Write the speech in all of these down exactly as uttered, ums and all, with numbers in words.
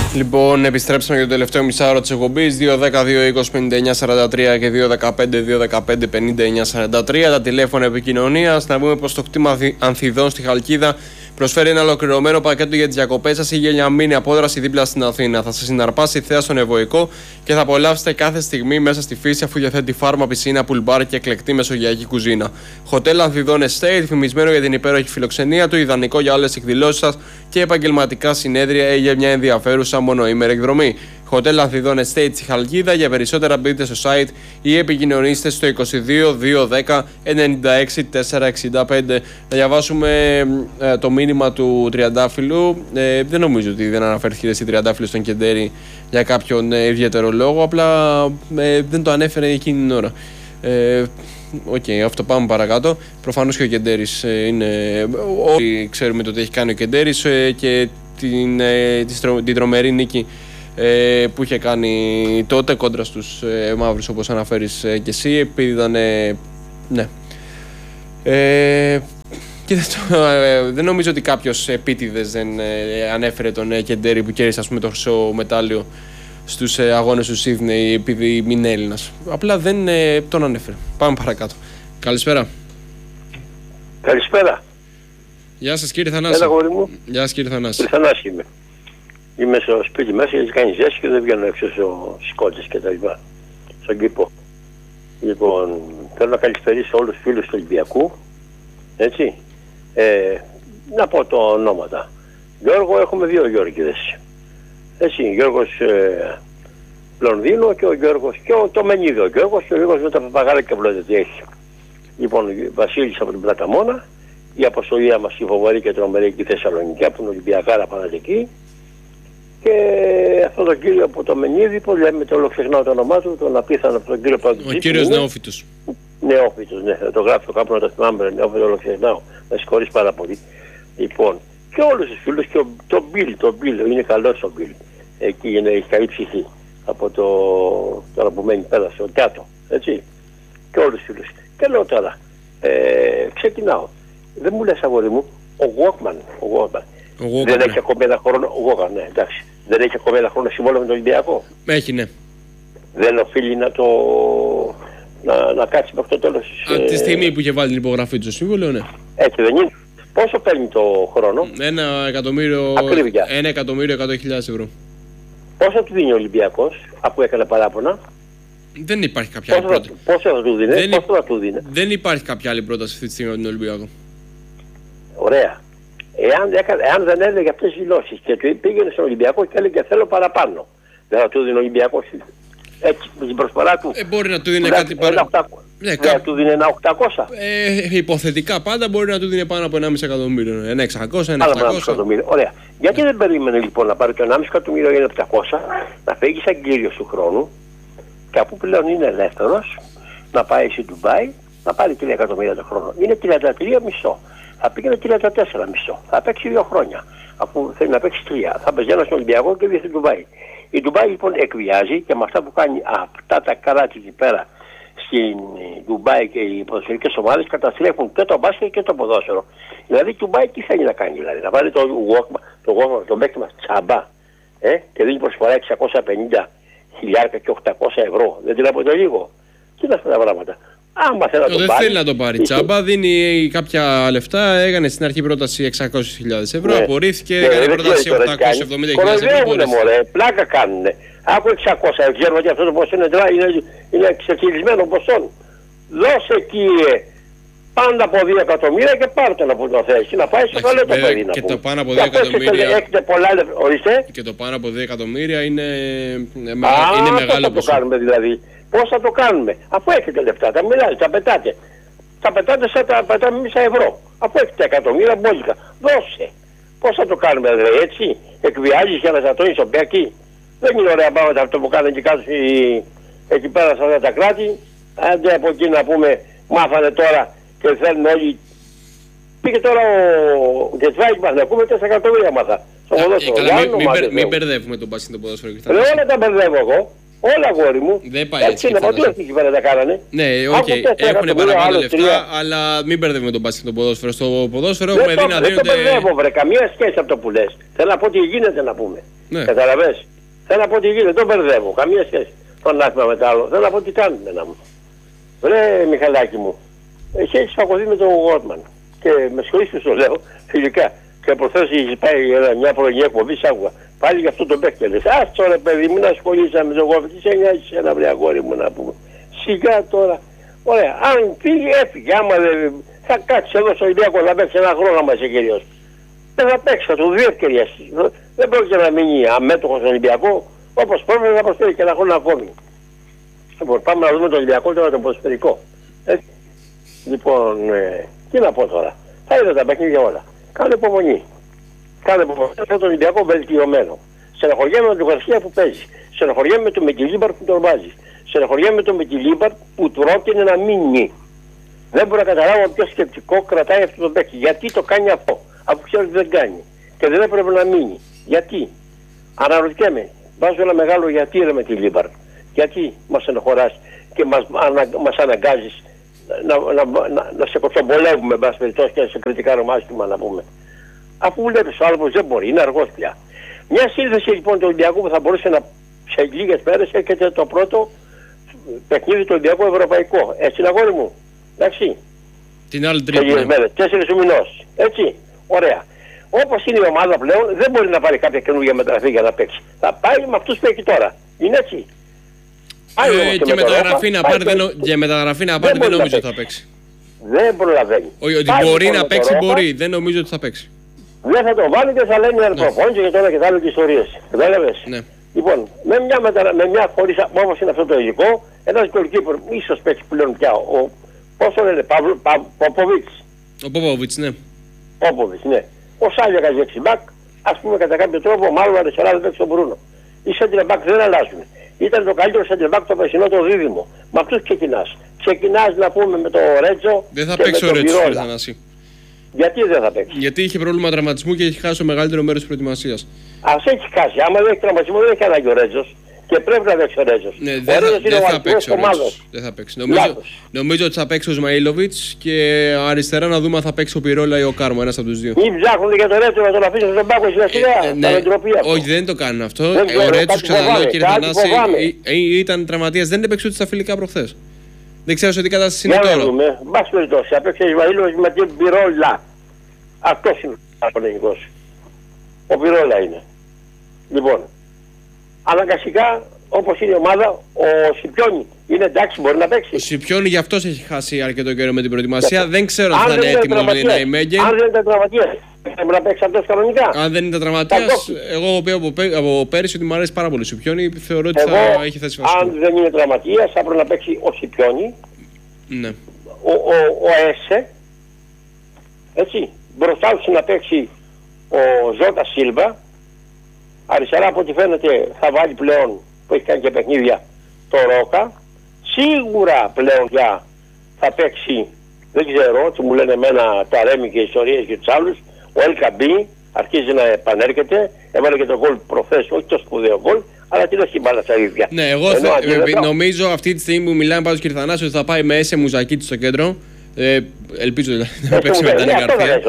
Λοιπόν, επιστρέψαμε για το τελευταίο μισάωρο της εκπομπής. δύο δέκα δύο είκοσι πενήντα εννιά σαράντα τρία και δύο δεκαπέντε δύο δεκαπέντε πενήντα εννιά σαράντα τρία. Τα τηλέφωνα επικοινωνίας. Να πούμε πως το κτήμα Ανθιδών στη Χαλκίδα προσφέρει ένα ολοκληρωμένο πακέτο για τις διακοπές σας ή για μια μήνυ απόδραση δίπλα στην Αθήνα. Θα σας συναρπάσει η θέα στον Ευωικό και θα απολαύσετε κάθε στιγμή μέσα στη φύση, αφού διαθέτει φάρμα, πισίνα, πουλμπάρ και εκλεκτή μεσογειακή κουζίνα. Χοτέλ Ανθιδών Estate, φημισμένο για την υπέροχη φιλοξενία του, ιδανικό για όλες τις εκδηλώσεις σας και επαγγελματικά συνέδρια ή για μια ενδιαφέρουσα μονοήμερη εκδρομή. Χοτέλ Ανθιδών Estate στη Χαλκίδα. Για περισσότερα μπείτε στο site ή επικοινωνήστε στο είκοσι δύο δύο δέκα ενενήντα έξι τετρακόσια εξήντα πέντε. Να διαβάσουμε ε, το μήνυμα του Τριαντάφυλλου. Ε, δεν νομίζω ότι δεν αναφέρθηκε στη Τριαντάφυλλου στον Κεντέρι για κάποιον ε, ιδιαίτερο λόγο. Απλά ε, δεν το ανέφερε εκείνη την ώρα. Ε, Οκ, okay, αυτό πάμε παρακάτω. Προφανώς και ο Κεντέρης ε, είναι. Όλοι ξέρουμε το τι έχει κάνει ο Κεντέρης ε, και την, ε, την τρομερή νίκη Ε, που είχε κάνει τότε κόντρα στους ε, μαύρους, όπως αναφέρεις ε, και εσύ, επειδή ήταν ε, ναι ε, και δεν, ε, δεν νομίζω ότι κάποιος επίτηδες δεν ε, ανέφερε τον ε, Κεντέρι που κέρδισε, ας πούμε, το χρυσό μετάλλιο στους ε, αγώνες του Σίδνεϊ επειδή μην είναι Έλληνας. Απλά δεν ε, τον ανέφερε. Πάμε παρακάτω. Καλησπέρα. Καλησπέρα. Γεια σας κύριε Θανάση. Έλα, γόρι μου. Γεια σας κύριε Θανάση. Κύριε Θανάση είμαι. Είμαι στο σπίτι μέσα γιατί κάνει ζέστη και δεν βγαίνω έξω στις κότσες και τα λοιπά, στον κήπο. Λοιπόν, θέλω να καλησπερίσω όλους τους φίλους του Ολυμπιακού, έτσι. Ε, να πω το ονόματα. Γιώργο, έχουμε δύο Γιώργηδες. Έτσι, Γιώργος ε, Λονδίνο και ο Γιώργος, και ο Τομενίδη ο Γιώργος, και ο Γιώργος με τα παπαγάλα και βλέπει τι έχει. Λοιπόν, Βασίλης από την Πλαταμόνα, η αποστολία μας η φοβερή και τρομερή εκεί Θεσσαλονίκη, από την Ολυμπιακάρα Πανατική. Και αυτόν τον κύριο από το Μενίδη που λέμε, το όλο ξεχνάω το όνομά του, τον απίθανο από τον κύριο Παγκοσμίου. Ο κύριος Νεόφυτος. Νεόφυτος, ναι, θα το γράψω κάπου να το θυμάμαι, Νεόφυτο, όλο ξεχνάω. Με συγχωρείς πάρα πολύ. Λοιπόν, και όλους τους φίλους, και τον Μπιλ, τον Μπιλ, είναι καλός ο Μπιλ. Εκεί είναι, έχει καλή ψυχή. Από το, τώρα που μένει πέρα στο κάτω, έτσι. Και όλους τους φίλους. Και λέω τώρα, ε, ξεκινάω. Δεν μου λες, αγόρι μου, ο Walkman, ο Walkman. Ο δεν ναι. έχει ακόμη ένα χρόνο, ο ναι, εντάξει. Δεν έχει ακόμη ένα χρόνο συμβόλαιο με τον Ολυμπιακό. Έχει, ναι. Δεν οφείλει να το. να, να κάτσει μέχρι το τέλος. Από τη στιγμή που είχε βάλει την υπογραφή του στο σύμβολο, ναι. Έτσι δεν είναι. Πόσο παίρνει το χρόνο? Ένα εκατομμύριο. Ακρίβεια. Ένα εκατομμύριο εκατό χιλιάδες ευρώ. Πόσο του δίνει ο Ολυμπιακός, αφού έκανε παράπονα? Δεν υπάρχει κάποια άλλη πόσο, πρόταση. Πόσο θα του δίνει, δεν, πόσο θα του δίνει. Δεν υπάρχει κάποια άλλη πρόταση αυτή τη στιγμή από τον Ολυμπιακό. Ωραία. Εάν, εάν δεν έλεγε αυτές τις δηλώσεις και του πήγαινε στον Ολυμπιακό και έλεγε θέλω παραπάνω, δεν θα του δίνει ο Ολυμπιακός έτσι με την προσφορά του? Ε, μπορεί να του δίνει κάτι παραπάνω. Ναι, δεν θα του δίνει ένα οκτακόσια. Ε, υποθετικά πάντα μπορεί να του δίνει πάνω από ενάμιση εκατομμύριο. Ένα εξακόσια, ένα επτακόσια. Ωραία. Γιατί δεν περίμενε λοιπόν να πάρει το ενάμιση εκατομμύριο ή ένα επτακόσια, να φύγει σαν κύριος του χρόνου και αφού πλέον είναι ελεύθερος να πάει στη Ντουμπάι να πάρει τρία εκατομμύρια το χρόνο? Είναι τριάντα τρία μισό. Θα πήγαινε τριάντα τέσσερα μισό. Θα παίξει δύο χρόνια. Αφού θέλει να παίξει τρία. Θα παίζει ένα στον Ολυμπιακό και δύο στην Ντουμπάι. Η Ντουμπάι λοιπόν εκβιάζει και με αυτά που κάνει αυτά τα καράτσι εκεί πέρα στην Ντουμπάι και οι ποδοσφαιρικές ομάδες καταστρέφουν και το μπάσκετ και το ποδόσφαιρο. Δηλαδή η Ντουμπάι τι θέλει να κάνει? Δηλαδή να βάλει το Walkman, το Walkman, το παίκτη μας τσάμπα ε, και δίνει προσφορά εξακόσια πενήντα χιλιάδες και οκτακόσια ευρώ. Δεν την αποτελεί λίγο. Τι είναι αυτά τα πράγματα? Άμα θέλει να το δεν πάρει, θέλει να το πάρει τσάμπα, δίνει κάποια λεφτά. Έκανε στην αρχή πρόταση εξακόσιες χιλιάδες ευρώ, ναι. Απορρίφθηκε, ναι, έκανε πρόταση οκτακόσιες εβδομήντα χιλιάδες ευρώ. Μωρέ, πλάκα κάνουνε. Άκου εξακόσια, ξέρω ότι αυτό το ποσό είναι, είναι, είναι ξεκυλισμένο ποσό. Δώσε κύριε πάντα από δύο εκατομμύρια και πάρ' το να που το θες. Να πάει στο καλό το παιδί να και πούμε. Το πάνω από δύο εκατομμύρια, έχετε πολλά λεφτά, ορίστε. Και το πάνω από δύο εκατομμύρια είναι, Α, είναι μεγάλο ποσό. Πώς θα το κάνουμε δηλαδή? Πώς θα το κάνουμε? Αφού έχετε λεφτά, τα μιλάτε, τα πετάτε. Τα πετάτε σαν τα πετάμε μισά ευρώ. Αφού έχετε εκατομμύρια μπόλικα. Δώσε. Πώς θα το κάνουμε δηλαδή έτσι? Εκβιάζεις για να ζατώνεις τον παίκτη? Δεν είναι ωραία πράγματα αυτό που κάνουν και κάτω εκεί πέρα σε αυτά τα κράτη. Άντε από εκεί να πούμε μάθανε τώρα και θέλουν όλοι. Πήγε τώρα ο Γκετσβάης μας να πούμε τέσσερα εκατομμύρια μάθα. Ε, καλά, μην, μην, μην μπερδεύουμε τον μπάσκετ το ποδόσφαιρο. Δεν όλα τα μπερδεύω εγώ. Όλα αγόρι μου. Δεν πάει έτσι. έτσι. Είναι παντού αυτή εκεί πέρα τα κάνανε. Ναι, οκ, okay. έχουν παραπάνω λεφτά, αλλά μην μπερδεύουμε τον μπάσκετ και τον ποδόσφαιρο. Στο ποδόσφαιρο έχουμε δει να δίνονται. Δεν το μπερδεύω, βρε, καμία σχέση από το που λες. Θέλω να πω τι γίνεται να πούμε. Ναι. Καταλαβες. Θέλω να πω τι γίνεται, δεν το μπερδεύω, καμία σχέση. Τον άθλημα με το άλλο. Θέλω να πω τι κάνουμε να μου. Βρε, Μιχαλάκη μου, εσύ έχεις φακωθεί με τον Γόρμαν. Και με συγχωρείς που το λέω, φιλικά. Και προχθές είχε πάει μια πρωινή εκπομπή, σ' άκουγα. Πάλι για αυτό το παίχτη λες. Ας τώρα παιδί μου να ασχολείσαι με τον Γόρμαν. Τι σε νοιάζει ένα βρε αγόρι μου να πούμε. Σιγά τώρα. Ωραία, αν φύγει έφυγε. Άμα δεν θα κάτσει εδώ στο Ολυμπιακό να παίξει ένα χρόνο άμα είσαι κυρίως. Δεν θα παίξει, θα του δύο ευκαιρίες. Δεν πρόκειται να μείνει αμέτωχος στον Ολυμπιακό. Όπως πρέπει να προσφέρει και ένα χρόνο ακόμη. Λοιπόν, πάμε να δούμε τον Ολυμπιακό τώρα τον ποδοσφαιρικό. Έτσι. Λοιπόν, ε, τι να πω τώρα. Θα είδα τα παιχνίδια όλα. Κάνε υπομονή. Κάνε υπομονή. Αυτό τον Ολυμπιακό βελτιωμένο. Στεναχωριέμαι με τον Γαρσία που παίζει. Στεναχωριέμαι με τον Μικελίμπαρ που τον βάζει. Στεναχωριέμαι με τον Μικελίμπαρ που του ρώτηνε να μείνει. Δεν μπορώ να καταλάβω ποιο σκεπτικό κρατάει αυτό το παίκτη. Γιατί το κάνει αυτό, αφού ξέρει ότι δεν κάνει. Και δεν έπρεπε να μείνει. Γιατί. Αναρωτιέμαι. Βάζω ένα μεγάλο γιατί ρε με τη Λίμπαρ. Γιατί μας ενοχωράς και μας, ανα, μας αναγκάζεις να, να, να, να σε κοτσομπολεύουμε μπας περιπτώσει και να σε κριτικάρουμε άσχημα να πούμε. Αφού βλέπεις ο άνθρωπος δεν μπορεί, είναι αργός πια. Μια σύνδεση λοιπόν του Ολυμπιακού που θα μπορούσε να σε λίγες μέρες έρχεται το πρώτο παιχνίδι του Ολυμπιακού Ευρωπαϊκό. Έτσι είναι αγόρι μου. Εντάξει. Την άλλη τρίτη. Σε μέρες, τέσσερις του μηνός. Έτσι. Ωραία. Όπως είναι η ομάδα πλέον δεν μπορεί να πάρει κάποια καινούργια μεταγραφή για να παίξει. Θα πάει με αυτούς που έχει τώρα. Είναι έτσι. Ε, και, και μεταγραφή να πάρει, δεν, και μεταγραφή να πάρει δεν, δεν νομίζω ότι θα παίξει. Δεν προλαβαίνει. Όχι, ότι πάει μπορεί να παίξει, μπορεί. Δεν νομίζω ότι θα παίξει. Δεν θα το βάλει και θα λένε ναι. προπόνηση και τώρα και θα άλλες ιστορίες. Κατάλαβες. Ναι. Λοιπόν, με μια, μετα... με μια χωρίς, όπως είναι αυτό το υλικό, ένας γκολκίπερ ίσως παίξει πλέον πια. Ο, πόσο λένε, Παύλο, Πα, Ποποβίτς. Ο Ποποβίτς, ναι. Ποποβίτς, ναι. Ο Σάλια κάνει δεξιμπάκ, ας πούμε κατά κάποιο τρόπο, μάλλον αριστερά δεν παίξει τον Μπρούνο. Οι σέντρεμπάκ δεν αλλάζουν. Ήταν το καλύτερο σέντρεμπάκ το περσινό το δίδυμο. Με αυτούς ξεκινάς. Ξεκινάς να πούμε με το Ρέτζο. Δεν θα παίξει ο Ρέτζο, κύριε Θανάση. Γιατί δεν θα παίξει. Γιατί είχε πρόβλημα τραυματισμού και έχει χάσει το μεγαλύτερο μέρος της προετοιμασίας. Ας έχει χάσει. Άμα δεν έχει τραυματισμό δεν έχει ανάγκη ο Ρέτζος. Και πρέπει να παίξει ο Ρέτζος. Ναι, δεν θα, δε θα παίξει ο Ρέτζος. Δεν θα παίξει. Νομίζω, νομίζω ότι θα παίξει ο Σμαΐλοβιτς και αριστερά να δούμε αν θα παίξει ο Πιρόλα ή ο Κάρμο, ένας από τους δύο. Μην ψάχνουν για τον Ρέτζο να τον αφήσουν στον πάγκο στην Αστυνία. Ε, ναι. Όχι, δεν το κάνουν αυτό. Ο Ρέτζος, ξαναλέω κύριε Θανάση, ήταν τραυματίας. Δεν έπαιξε ούτε στα φιλικά προχθές. Δεν ξέρω σε τι κατάσταση είναι τώρα. Για να δούμε. Μπας περιπτώσει. Απέξε Ισμαήλοβιτς με την Πιρόλα. Αυτός είναι ο Παναγικός. Ο Πιρόλα είναι. Λοιπόν, αναγκαστικά όπως είναι η ομάδα, ο Σιπιόνι είναι εντάξει, μπορεί να παίξει. Ο Σιπιόνι γι' αυτός έχει χάσει αρκετό καιρό με την προετοιμασία. Δεν ξέρω αν θα είναι έτοιμο να είναι Μέγγεν. Αν δεν ήταν τραυματίας, πρέπει να παίξει αυτός κανονικά. Αν δεν ήταν τραυματίας, εγώ έχω πει από, πέ, από πέρυσι ότι μου αρέσει πάρα πολύ ο Σιπιόνι. Θεωρώ ότι εγώ, θα έχει θέση βασικό. Αν δεν είναι τραυματίας, θα πρέπει να παίξει ο Σιπιόνι. Ναι. Ο, ο, ο Έσε. Έτσι. Μπροστά του να παίξει ο Ζώτα Σίλβα. Αριστερά από ό,τι φαίνεται θα βάλει πλέον, που έχει κάνει και παιχνίδια, το Ρόκα. Σίγουρα πλέον πια θα παίξει, δεν ξέρω, τι μου λένε εμένα τα Ρέμι και ιστορίες και τους άλλους. Ο Ελκαμπή αρχίζει να επανέρχεται. Έβαλε και το γκολ προχθές, όχι το σπουδαίο γκολ, αλλά την όχι μπάλα στα ίδια. Ναι, εγώ θα, ε, νομίζω αυτή τη στιγμή που μιλάμε πάνω κύριε Θανάση ότι θα πάει με Έσε Μουζακίτη στο κέντρο. Ε, ελπίζω να παίξει με την Γαρθία.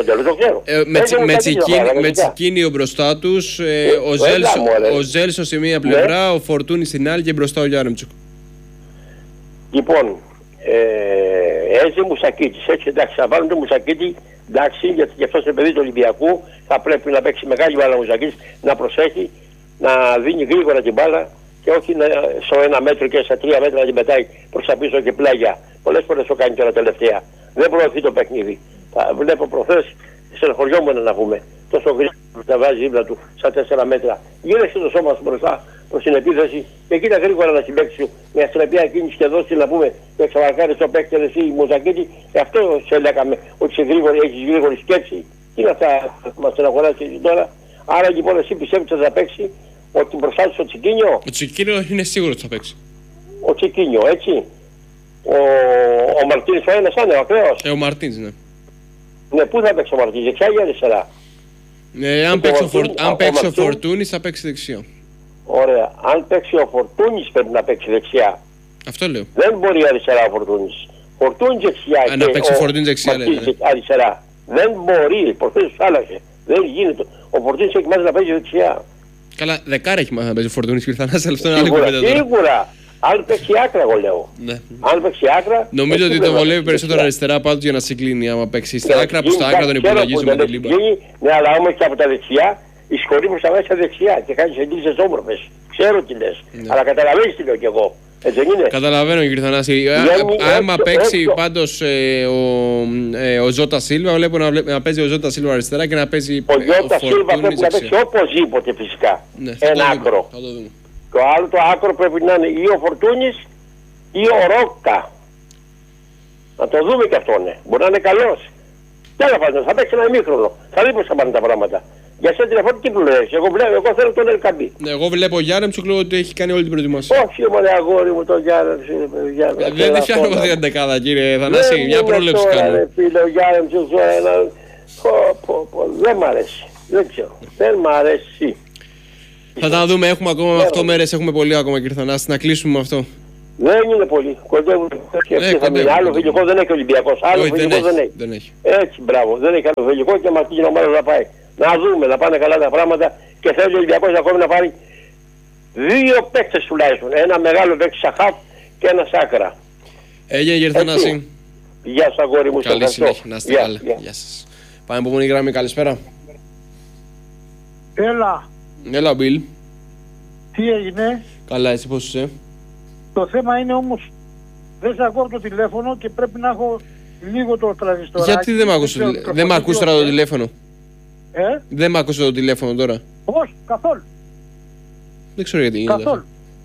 Με Τσικίνιο μπροστά τους, ε, ο Ζέλσον σε μία πλευρά, ναι. Ο Φορτούνι στην άλλη και μπροστά ο Γιάρεμτσουκ. Λοιπόν, ε, έτσι Μουσακίτης, έτσι εντάξει, θα βάλουν το Μουσακίτη, εντάξει, γιατί και αυτός είναι παιδί του Ολυμπιακού, θα πρέπει να παίξει μεγάλη μπάλα ο Μουσακίτης, να προσέχει, να δίνει γρήγορα την μπάλα και όχι να, στο ένα μέτρο και στα τρία μέτρα να την πετάει προς τα πίσω και πλάγια. Πολλές φορές το κάνει τώρα τελευταία. Δεν προωθεί το παιχνίδι. Θα βλέπω προχθές, στενοχωριόμουν να πούμε. Τόσο γρήγορα να βάζει δίπλα του στα τέσσερα μέτρα. Γύρεσε το σώμα σου μπροστά προς την επίθεση και κοίτα γρήγορα να συμπαίξει σου. Μια αστραπία κίνηση και δώσει να πούμε και εξαβαρκάρει στο παίκτη εσύ η Μουζακίτη. Και αυτό σε λέγαμε ότι σε γρήγορη, έχεις γρήγορη σκέψη. Τι είναι αυτά που μας στεναχωράσει τώρα. Άρα λοιπόν εσύ πιστεύεις ότι θα παίξει ότι μπροστά του ο Τσικίνιο. Ο Τσικίνιο είναι σίγουρο ότι θα παίξει. Ο Τσικίνιο, έτσι. Ο, ο Μαρτίνς θα είναι σαν ο ακραίος. Ε, ο Μαρτίνς, ναι. Ναι, πού θα παίξει ο Μαρτίνς, δεξιά ή αριστερά. Ε, αν παίξει ο, φορ, ο, ο Φορτούνης θα παίξει δεξιά. Ωραία. Αν παίξει ο Φορτούνης πρέπει να παίξει δεξιά. Αυτό λέω. Δεν μπορεί αριστερά ο Φορτούνης. Φορτούνης δεξιά. Α, να παίξει ο Φορτούνης δεξιά, λέτε. Ναι. Αριστερά. Δεν μπορεί. Ο Φορτούνης του άλλαξε. Δεν γίνεται. Ο Φορτούνης έχει μάθει να παίζει δεξιά. Καλά, δεκάρα έχει μάθει να παίζει ο Φορτούνης και ήρθα να σε αυτό είναι άλλη κουβέντα τώρα. Σίγουρα. Αν παίξει άκρα, εγώ λέω. Ναι. Αν παίξει άκρα. Νομίζω ότι το βολεύει περισσότερο αριστερά πάντως για να συγκλίνει. Άμα παίξει στα άκρα, που στα άκρα τον υπολογίζουμε με την λίμπα. Ναι, αλλά όμως και από τα δεξιά, η σχολή προς τα μέσα δεξιά και κάνει εγγύσεις όμορφες. Ξέρω τι λες. Αλλά καταλαβαίνεις τι λέω κι εγώ. Έτσι δεν είναι. Καταλαβαίνω, κύριε Θανάση. Άμα παίξει πάντως ε, ο, ε, ο Ζώτα Σίλβα, βλέπω να, βλέ, να παίζει ο Ζώτα Σίλβα αριστερά και να παίζει ο Ζώτα Σίλβα πρέπει να παίξει οπωσδήποτε φυσικά. Ναι, ένα άκρο. Θα το δούμε. Το άλλο το άκρο πρέπει να είναι ή ο Φορτούνης ή ο Ρόκα. Να το δούμε κι αυτό, ναι. Μπορεί να είναι καλός. Τέλος πάντων, θα παίξει ένα ημίχρονο. Θα δει πώς θα πάνε τα πράγματα. Για σένα τηλεφώνη τι μου λες. Εγώ, βλέπω, εγώ θέλω τον Ελκαμπή. Ναι, εγώ βλέπω Γιάρεμτσουκ, λέω ότι έχει κάνει όλη την προετοιμασία. Όχι, μωρέ αγόρι μου, τον Γιάρεμτσουκ. Δεν δεν φτιάχνω εγώ την δεκάδα, κύριε Θανάση. Μια πρόληψη κάνω. Φίλε, ο Γιάρεμτσουκ δεν μ' αρέσει. Δεν ξέρω. Δεν μ' αρέσει. Θα τα δούμε, έχουμε ακόμα οκτώ μέρες, έχουμε πολύ ακόμα, κύριε Θανάση. Να κλείσουμε με αυτό. Δεν είναι πολύ. Κοντεύουν. Άλλο φιλικό δεν έχει ο Ολυμπιακός. Άλλο φιλικό δεν έχει. Έτσι, μπράβο. Δεν έχει άλλο φιλικό και με αυτή την ομάδα να πάει. Να δούμε, να πάνε καλά τα πράγματα και θέλει ο Ολυμπιακός ακόμη να πάρει δύο παίκτες τουλάχιστον. Ένα μεγάλο παίκτη σαχάφ και ένα σάκρα. Έγινε, κύριε Θανάση. Γεια σας, αγόρι μου. Καλή συνέχεια. Να είστε καλά. Γεια σας. Πάμε από μόνη γραμμή. Καλησπέρα. Έλα. Έλα, Μπιλ. Τι έγινε? Καλά, εσύ πώς είσαι? Το θέμα είναι όμως δεν σε ακούω το τηλέφωνο και πρέπει να έχω λίγο το τραζιστοράκι. Γιατί δεν μ' ακούς, δεν μ' ακούς τώρα το τηλέφωνο? Ε? Δεν μ' ακούσε το τηλέφωνο τώρα? Όχι, καθόλου. Δεν ξέρω γιατί γίνεται. Καθόλου.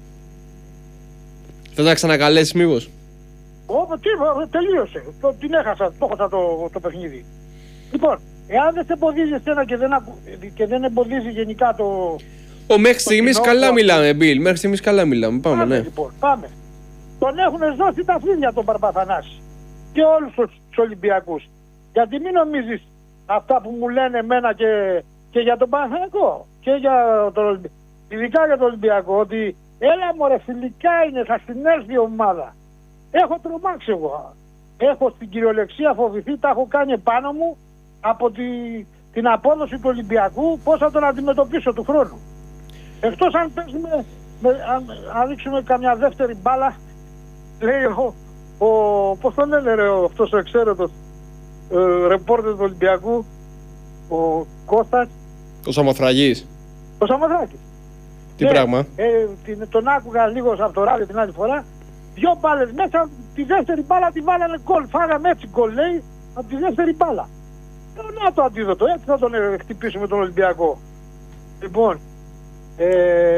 Θες να ξανακαλέσεις μήπως? Ω, τι, τελείωσε. Το, την έχασα, το έχασα το, το παιχνίδι. Λοιπόν, εάν δεν σε εμποδίζει εσένα και δεν, ακου, και δεν εμποδίζει γενικά το... Ω, μέχρι στιγμής καλά μιλάμε, Μπιλ. Μέχρι στιγμής καλά μιλάμε. Πάμε, πάμε ναι. Λοιπόν, πάμε. Τον έχουν δώσει τα φίδια τον Παρπαθανάση. Και όλους τους Ολυμπιακούς. Γιατί μην νομίζεις αυτά που μου λένε εμένα και, και για τον Παναθηναϊκό και για τον, ειδικά για τον Ολυμπιακό, ότι έλα μωρέ φιλικά είναι, θα στην έρθει η ομάδα. Έχω τρομάξει εγώ. Έχω στην κυριολεξία φοβηθεί, τα έχω κάνει επάνω μου από τη, την απόδοση του Ολυμπιακού, πώς θα τον αντιμετωπίσω του χρόνου. Εκτός αν παίζουμε, με, αν, αν ρίξουμε καμιά δεύτερη μπάλα, λέει ο, ο πώς τον λένε ρε, αυτός ο εξαίρετος ε, ρεπόρτερ του Ολυμπιακού, ο Κώστας. Ο Σαμοθραγής. Ο Σαμοθράκης. Τι και, πράγμα? Ε, την, τον άκουγα λίγο από το ράδιο την άλλη φορά. Δυο μπάλες μέσα, τη δεύτερη μπάλα τη βάλανε γκολ. Φάγαμε έτσι γκολ, λέει, από τη δεύτερη μπάλα. Ε, να το αντίδοτο, έτσι θα τον ε, χτυπήσουμε τον Ολυμπιακό. Λοιπόν, ε,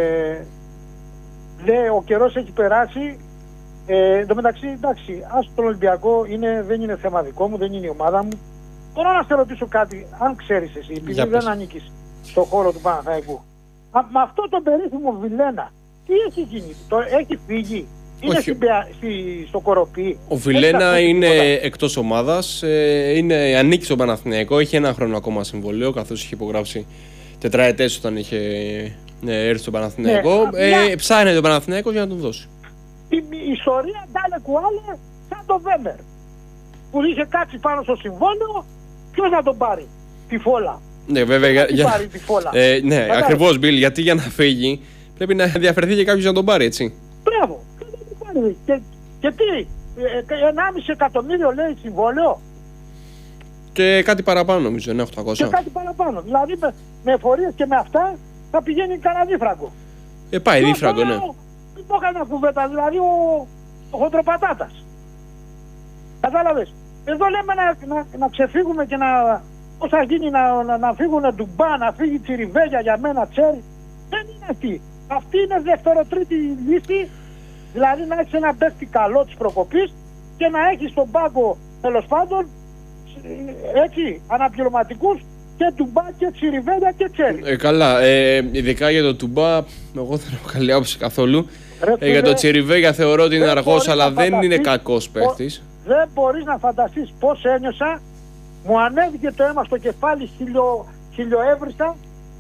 λέει, ο καιρός έχει περάσει. Ε, εν τω μεταξύ, εντάξει, ας τον Ολυμπιακό είναι, δεν είναι θέμα δικό μου, δεν είναι η ομάδα μου. Τώρα να σε ρωτήσω κάτι, αν ξέρεις εσύ, επειδή δεν ανήκεις στον χώρο του Παναθηναϊκού. Με αυτό το περίφημο Βιλένα, τι έχει γίνει, το, έχει φύγει, είναι στη, στη, στο Κοροπή. Ο Βιλένα είναι εκτός ομάδας, ε, είναι, ανήκει στον Παναθηναϊκό, έχει ένα χρόνο ακόμα συμβολέο, καθώς είχε υπογράψει τετραετές όταν είχε ε, έρθει στον Παναθηναϊκό. Ναι, ε, απλά... Ψάχνει τον Παναθηναϊκό για να τον δώσει. Η, η ιστορία Ντάλε Κουάλε σαν το Βέμερ, που είχε κάτσει πάνω στο συμβόλαιο, ποιος να τον πάρει, τη φόλα. Ναι, βέβαια. Για, για, πάρει τη φόλα. Ε, ναι, ακριβώς, Μπιλ, γιατί για να φύγει πρέπει να ενδιαφερθεί και κάποιος να τον πάρει, έτσι. Μπράβο. Και, και τι, ενάμιση εκατομμύριο λέει συμβόλαιο. Και κάτι παραπάνω νομίζω, είναι οκτακόσια. Και κάτι παραπάνω. Δηλαδή με, με εφορίες και με αυτά θα πηγαίνει κανένα δίφραγκο. Ε, πάει δίφραγκο, ναι. Δεν πω κανένα κουβέντα, δηλαδή ο, ο χοντροπατάτας. Κατάλαβες. Εδώ λέμε να, να, να ξεφύγουμε και να... Πώς θα γίνει να, να, να φύγουν Ντουμπά, να φύγει Τσιριβέλια για μένα, Τσέρι. Δεν είναι αυτή. Αυτή είναι δεύτερο-τρίτη λύση. Δηλαδή να έχεις ένα παίκτη καλό της προκοπής και να έχεις στον πάγκο τέλος πάντων έτσι αναπληρωματικούς και Ντουμπά και Τσιριβέλια και Τσέρι. Ε, καλά, ε, ειδικά για το Ντουμπά, εγώ δεν έχω καλή άποψη καθόλου. Ρε, ε, για το Τσιριβέλια θεωρώ ότι είναι αργός, αλλά δεν είναι κακός παίκτης. Δεν μπορείς να φανταστείς πώς ένιωσα. Μου ανέβηκε το αίμα στο κεφάλι, χιλιο, χιλιοέβριστα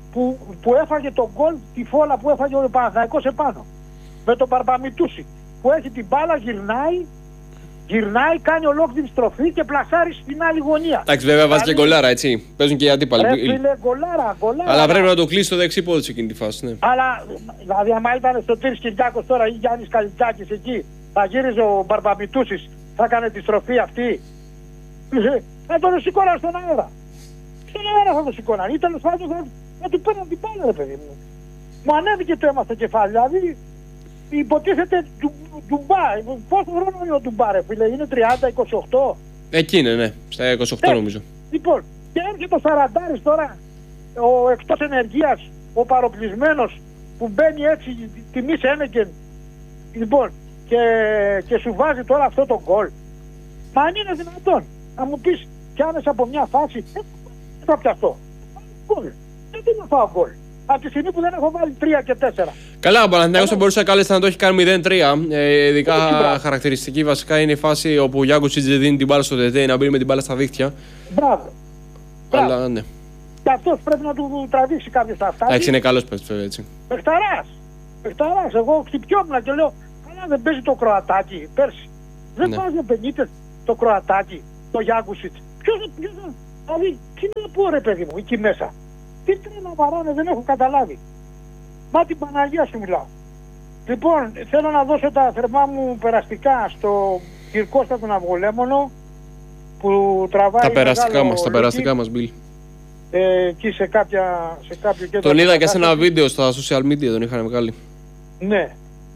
που, που έφαγε τον γκολ, τη φόλα που έφαγε ο Παναθηναϊκός επάνω. Με τον Μπαρμπαμιτούση. Που έχει την μπάλα, γυρνάει, γυρνάει, κάνει ολόκληρη στροφή και πλασάρει στην άλλη γωνία. Εντάξει, βέβαια βάζει και γκολάρα, έτσι. Παίζουν και οι αντίπαλοι. Ρε φίλε, γκολάρα, γκολάρα. Αλλά πρέπει να το κλείσει το δεξί πόδι σε εκείνη τη φάση. Ναι. Αλλά, δηλαδή, άμα ήταν στο Τύρις Κυριάκος τώρα ή Γιάννης Καλιτζάκης εκεί, θα γύριζε ο Μπαρμπαμιτούσης, θα έκανε τη στροφή αυτή. Θα τον σηκώναν στον αέρα. Στον αέρα θα τον σηκώναν. Ή τέλος πάντων θα, θα του παίρναν την μπάλα, ρε παιδί μου. Μου ανέβηκε το αίμα στο κεφάλι. Δηλαδή, υποτίθεται του, Ντουμπά. Πόσο χρόνο είναι ο Ντουμπά, ρε φίλε, είναι τριάντα, είκοσι οκτώ. Εκεί είναι, ναι, στα είκοσι οκτώ ε, νομίζω. Λοιπόν, και έρχεται ο Σαραντάρης τώρα, ο εκτός ενεργείας, ο παροπλισμένος, που μπαίνει έτσι τιμή Σένεκεν, λοιπόν, και, και σου βάζει τώρα αυτό το γκολ. Μα αν είναι δυνατόν, να μου πεις, πιάνεσαι από μια φάση, δεν θα πιαστώ. Γκολ. Γιατί να φάω γκολ. Από τη στιγμή που δεν έχω βάλει τρία και τέσσερα. Καλά, ο Παναθηναϊκός θα μπορούσε κάλλιστα να το έχει κάνει μηδέν τρία. Ε, ειδικά χαρακτηριστική βασικά είναι η φάση όπου ο Γιάκουτσιτς δίνει την μπάλα στο Τετέ να μπει με την μπάλα στα δίχτυα. Μπράβο. Αλλά ναι. Και αυτός πρέπει να του τραβήξει κάποιος τα αυτά. Εντάξει, είναι καλός παίκτης, βέβαια, έτσι. Παιχταράς. Παιχταράς. Εγώ χτυπιόμουν και λέω, καλά δεν παίζει το Κροατάκι πέρσι. Δεν ναι. βάζει ο Μπενίτες το Κροατάκι, το Γιάκουτσιτς. Ποιος, ποιος, δηλαδή, τι να πω ρε παιδί μου, εκεί μέσα. Τι τρένα βαράνε, δεν έχω καταλάβει. Μα την Παναγία σου μιλάω. Λοιπόν, θέλω να δώσω τα θερμά μου περαστικά στο Κυρκώστα τον Αυγολέμονο που τραβάει. Τα περαστικά μας, τα λογί, περαστικά μας, Μπιλ. Ε, εκεί σε, κάποια, σε κάποιο κέντρο. Τον είδα και σε ένα βίντεο στα social media, τον είχαν βγάλει. Ναι.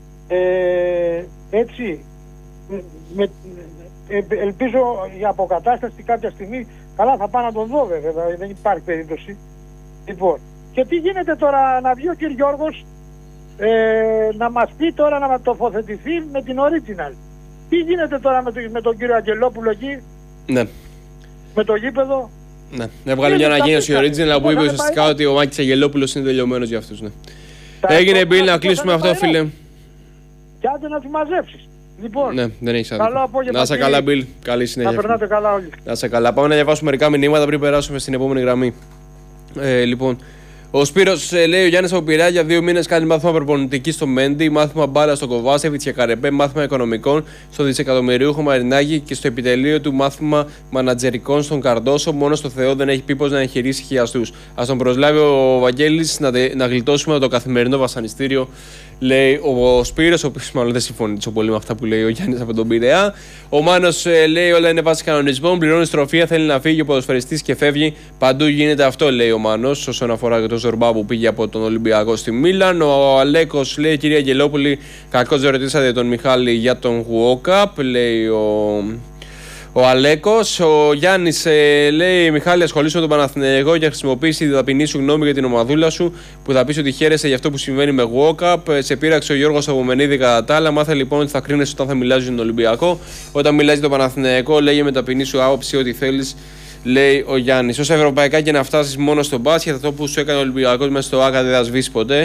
Ε, έτσι, με, ε, ελπίζω η αποκατάσταση κάποια στιγμή, καλά θα πάω να τον δω βέβαια, δεν υπάρχει περίπτωση. Λοιπόν, και τι γίνεται τώρα, να βγει ο κ. Γιώργος ε, να μας πει τώρα να τοποθετηθεί με την original. Τι γίνεται τώρα με, το, με τον κύριο Αγγελόπουλο εκεί, ναι. με το γήπεδο. Ναι, έβγαλε μια ανακοίνωση original που είπε ουσιαστικά ότι ο Μάκης Αγγελόπουλος είναι τελειωμένος για αυτούς. Ναι. Έγινε, Μπιλ, να κλείσουμε αυτό, φίλε. Και άντε να του μαζέψεις. Λοιπόν, ναι, δεν έχεις άδικο. Καλό απόγευμα. Να είσαι καλά, Μπιλ. Καλή συνέχεια. Να περνάτε καλά όλοι. Να είσαι καλά. Πάμε να διαβάσουμε μερικά μηνύματα πριν περάσουμε στην επόμενη γραμμή. Ε, λοιπόν, ο Σπύρος ε, λέει: Ο Γιάννης από Πειραιά για δύο μήνες κάνει μάθημα προπονητική στο Μέντι, μάθημα μπάλα στο Κοβάσεβιτς και Καρεπέ, μάθημα οικονομικών στο δισεκατομμυρίουχο Μαρινάκη και στο επιτελείο του μάθημα μανατζερικών στον Καρντόσο. Μόνο στο Θεό δεν έχει πει πώς να εγχειρήσει χιλιαστούς. Ας τον προσλάβει ο Βαγγέλης να, να γλιτώσουμε το καθημερινό βασανιστήριο, λέει ο Σπύρος, ο οποίος μάλλον δεν συμφωνεί τόσο πολύ με αυτά που λέει ο Γιάννης από τον Πειραιά. Ο Μάνος ε, λέει: Όλα είναι βάση κανονισμών. Πληρώνει στροφία, θέλει να φύγει ο ποδοσφαιριστής και φεύγει. Παντού γίνεται αυτό, λέει ο Μάνος, όσον αφορά και τον Ζορμπά που πήγε από τον Ολυμπιακό στη Μίλαν. Ο Αλέκος λέει: Κυρία Αγγελόπουλη, κακώς δεν ρωτήσατε τον Μιχάλη για τον Γουόκαπ, λέει ο. Ο Αλέκος, ο Γιάννης ε, λέει: Μιχάλη, ασχολείσαι με τον Παναθηναϊκό και χρησιμοποιήσει τη ταπεινή σου γνώμη για την ομαδούλα σου που θα πει ότι χαίρεσαι για αυτό που συμβαίνει με Walkup. Σε πείραξε ο Γιώργος Απομενίδη κατά τα άλλα. Μάθε λοιπόν ότι θα κρίνεσαι όταν θα μιλάς για τον Ολυμπιακό. Όταν μιλάς για τον Παναθηναϊκό, λέγε με ταπεινή σου άποψη ό,τι θέλεις, λέει ο Γιάννης. Όσα ευρωπαϊκά και να φτάσεις μόνο στο μπάσκετ, αυτό που σου έκανε ο Ολυμπιακός μέσα στο ΆΚΑ δεν θα σβήσει ποτέ.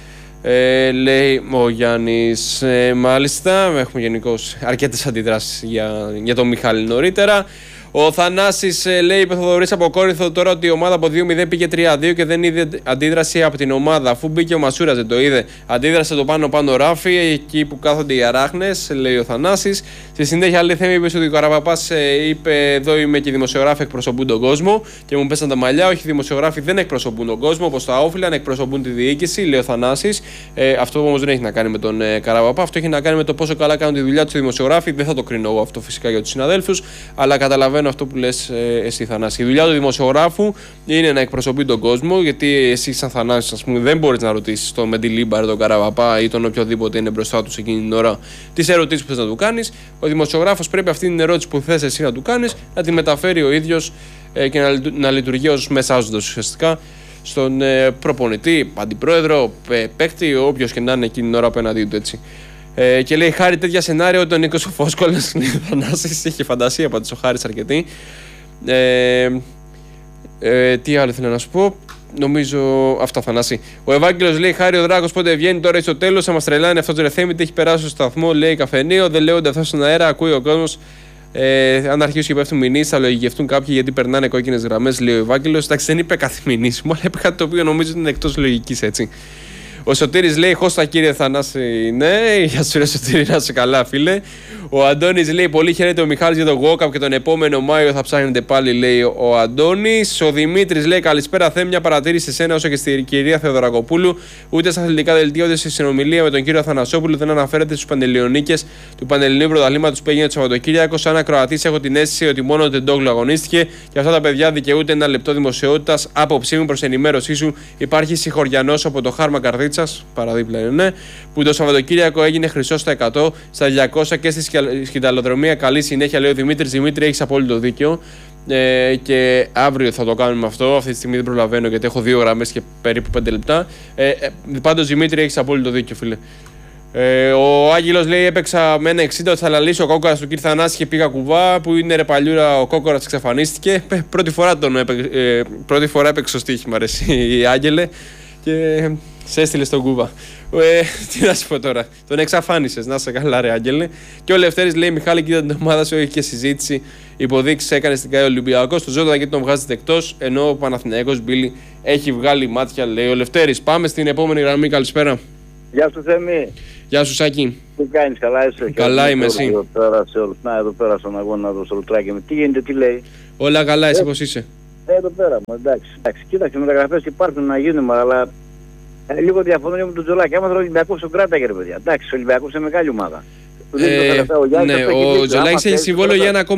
Ε, λέει ο Γιάννης. Ε, μάλιστα, έχουμε γενικώς αρκετές αντιδράσεις για, για τον Μιχάλη νωρίτερα. Ο Θανάσης ε, λέει: Είπε Θοδωρής από Κόρινθο τώρα ότι η ομάδα από δύο μηδέν πήγε τρία δύο και δεν είδε αντίδραση από την ομάδα. Αφού μπήκε ο Μασούρας, δεν το είδε. Αντίδρασε το πάνω πάνω ράφι, εκεί που κάθονται οι αράχνες, λέει ο Θανάσης. Στη συνέχεια, λέει: Θέμη, είπε ότι ο Καραπαπάς ε, είπε: Εδώ είμαι και οι δημοσιογράφοι εκπροσωπούν τον κόσμο. Και μου πέσαν τα μαλλιά. Όχι, οι δημοσιογράφοι δεν εκπροσωπούν τον κόσμο όπως τα όφυλαν, εκπροσωπούν τη διοίκηση, λέει ο Θανάσης. Ε, αυτό όμως δεν έχει να κάνει με τον ε, Καραπαπά. Αυτό έχει να κάνει με το πόσο καλά κάνουν τη δουλειά του οι δημοσιογράφοι. Δεν θα το κρίνω εγώ αυτό φυσικά για τους συναδέλφους, αλλά καταλαβαίνω αυτό που λες ε, εσύ, Θανάση. Η δουλειά του δημοσιογράφου είναι να εκπροσωπεί τον κόσμο, γιατί εσύ, σαν Θανάσης, ας πούμε, δεν μπορείς να ρωτήσεις τον Μεντιλίμπαρ, τον Καραπαπά ή τον οποιοδήποτε είναι μπροστά του εκείνη την ώρα τις ερωτήσεις που θες να του κάνεις. Ο δημοσιογράφος πρέπει αυτή την ερώτηση που θες εσύ να του κάνεις να τη μεταφέρει ο ίδιος ε, και να, να λειτουργεί ως μεσάζοντας ουσιαστικά στον ε, προπονητή, αντιπρόεδρο, ε, παίκτη, όποιος και να είναι εκείνη την ώρα απέναντί του, έτσι. Ε, και λέει: Χάρη, τέτοια σενάριο ότι ο Νίκος ο Φόσκολας, λέει ο Θανάσης, είχε φαντασία πάντως ο Χάρης αρκετή. Ε, ε, τι άλλο θέλω να σου πω. Νομίζω αυτά, Θανάση. Ο Ευάγγελος λέει: Χάρη, ο Δράκος πότε βγαίνει τώρα στο τέλος. Θα μας τρελάνε αυτό το ρεθέμι. Τι έχει περάσει στο σταθμό, λέει καφενείο. Δεν λέγονται αυτά στον αέρα. Ακούει ο κόσμος. Ε, αν αρχίσουν και πέφτουν μηνύσεις, θα λογικευτούν κάποιοι γιατί περνάνε κόκκινες γραμμές, λέει ο Ευάγγελος. Εντάξει, δεν είπε κάθε μηνύση μου, αλλά είπε κάτι το οποίο νομίζω ότι είναι εκτός λογικής, έτσι. Ο Σωτήρης λέει: Χώστα κύριε Θανάση, ναι, για σου ρε Σωτήρη, να είσαι καλά, φίλε. Ο Αντώνης λέει: Πολύ χαίρεται ο Μιχάλης για τον walk-up και τον επόμενο Μάιο θα ψάχνετε πάλι, λέει ο Αντώνης. Ο Δημήτρης λέει: Καλησπέρα, θέλω μια παρατήρηση σε σένα όσο και στη κυρία Θεοδωρακοπούλου. Ούτε στα αθλητικά δελτία ούτε στη συνομιλία με τον κύριο Αθανασόπουλο δεν αναφέρεται στους Πανελληνίκες του Πανελληνίου Πρωταθλήματος που έγινε το Σαββατοκύριακο. Σαν ακροατής έχω την αίσθηση ότι μόνο ο Τεντόγλου αγωνίστηκε και αυτά τα παιδιά δικαιούνται ένα λεπτό δημοσιότητας. Άποψή μου προς ενημέρωσή σου, υπάρχει συγχωριανός από το Χάρμα Καρδίτσας, παραδίπλα είναι, που το Σαββατοκύριακο έγινε χρυσό στα εκατό, στα διακόσια και στη σκηταλοδρομία. Καλή συνέχεια, λέει ο Δημήτρης. Δημήτρη, έχεις απόλυτο δίκιο. Ε, και αύριο θα το κάνουμε αυτό. Αυτή τη στιγμή δεν προλαβαίνω γιατί έχω δύο γραμμές και περίπου πέντε λεπτά. Ε, ε, πάντως, Δημήτρη, έχεις απόλυτο δίκιο, φίλε. Ε, ο Άγγελος λέει: Έπαιξα με ένα εξήντα ότι θα λαλήσει ο κόκορας του κ. Θανάση και πήγα κουβά. Που είναι ρε παλιούρα, ο κόκορας εξαφανίστηκε. Ε, πρώτη φορά, τον έπαι, ε, πρώτη φορά έπαιξε στο στοίχημα, μ' αρέσει η Άγγελε. Και σε έστειλε στον Κούβα. Ε, τι να σου πω τώρα. Τον εξαφάνισες. Να σε καλά, ρε Άγγελε. Και ο Λευτέρης λέει: Μιχάλη, κοίτα την ομάδα σου. Έχει και συζήτηση. Υποδείξει έκανε στην ΚΑΕ Ολυμπιακός. Το Ζώτα γιατί τον βγάζετε εκτός. Ενώ ο Παναθηναϊκός Μπίλι έχει βγάλει μάτια, λέει ο Λευτέρης. Πάμε στην επόμενη γραμμή. Καλησπέρα. Γεια σου Θέμη. Γεια σου Σάκη. Τι κάνεις, καλά είσαι? Καλά είμαι, εσύ? Εδώ πέρα, σε όλους. Να, εδώ πέρα στον αγώνα του Σολουτράκη. Τι γίνεται, τι λέει? Όλα καλά, εσύ πώς είσαι? Ε, εδώ πέρα μου, εντάξει. εντάξει. Κοίταξε, μεταγραφές υπάρχουν να γίνουν, αλλά ε, λίγο διαφωνώ με τον Τζολάκη. Άμα θέλω ο Ολυμπιακός τον κράταγε, ρε παιδιά. Εντάξει, ο Ολυμπιακός είναι μεγάλη ομάδα. Ε, ναι, ο Τζολάκης έχει συμβόλαιο για ένα ακόμα.